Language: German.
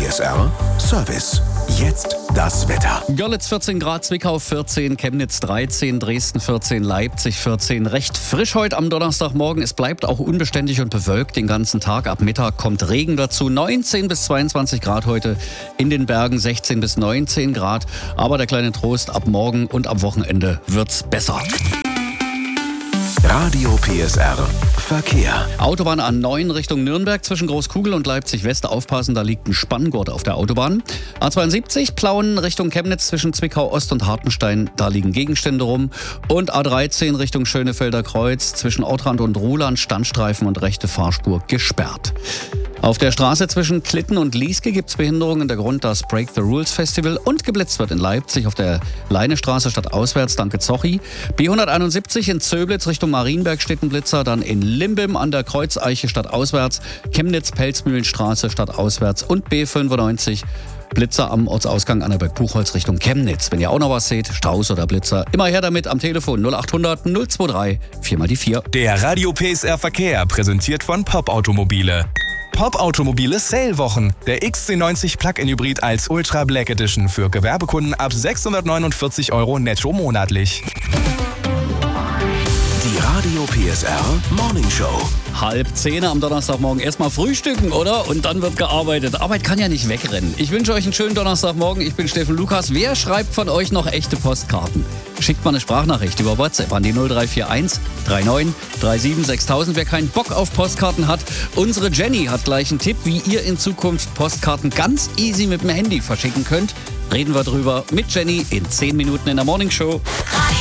PSR Service. Jetzt das Wetter. Görlitz 14 Grad, Zwickau 14, Chemnitz 13, Dresden 14, Leipzig 14. Recht frisch heute am Donnerstagmorgen. Es bleibt auch unbeständig und bewölkt den ganzen Tag. Ab Mittag kommt Regen dazu. 19 bis 22 Grad heute. In den Bergen 16 bis 19 Grad. Aber der kleine Trost, ab morgen und am Wochenende wird's besser. Radio PSR Verkehr. Autobahn A9 Richtung Nürnberg zwischen Großkugel und Leipzig West. Aufpassen, da liegt ein Spanngurt auf der Autobahn. A72 Plauen Richtung Chemnitz zwischen Zwickau Ost und Hartenstein. Da liegen Gegenstände rum. Und A13 Richtung Schönefelder Kreuz zwischen Autrand und Ruhland. Standstreifen und rechte Fahrspur gesperrt. Auf der Straße zwischen Klitten und Lieske gibt es Behinderungen. Der Grund, das Break the Rules Festival und geblitzt wird in Leipzig auf der Leinestraße statt auswärts, danke Zochi. B171 in Zöblitz Richtung Marienberg steht ein Blitzer. Dann in Limbim an der Kreuzeiche statt auswärts. Chemnitz Pelzmühlenstraße statt auswärts. Und B95 Blitzer am Ortsausgang Annaberg-Buchholz Richtung Chemnitz. Wenn ihr auch noch was seht, Staus oder Blitzer, immer her damit am Telefon 0800 023 4x4. Der Radio PSR Verkehr präsentiert von Pop Automobile. Pop Automobile Sale-Wochen. Der XC90 Plug-in Hybrid als Ultra Black Edition für Gewerbekunden ab 649 € netto monatlich. Die Radio PSR Morning Show. 9:30 am Donnerstagmorgen. Erstmal frühstücken, oder? Und dann wird gearbeitet. Arbeit kann ja nicht wegrennen. Ich wünsche euch einen schönen Donnerstagmorgen. Ich bin Steffen Lukas. Wer schreibt von euch noch echte Postkarten? Schickt mal eine Sprachnachricht über WhatsApp an die 0341 39 37 6000. Wer keinen Bock auf Postkarten hat, unsere Jenny hat gleich einen Tipp, wie ihr in Zukunft Postkarten ganz easy mit dem Handy verschicken könnt. Reden wir drüber mit Jenny in 10 Minuten in der Morning Show.